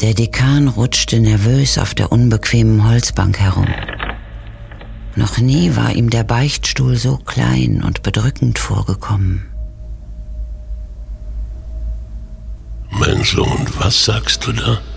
Der Dekan rutschte nervös auf der unbequemen Holzbank herum. Noch nie war ihm der Beichtstuhl so klein und bedrückend vorgekommen. Mein Sohn, was sagst du da?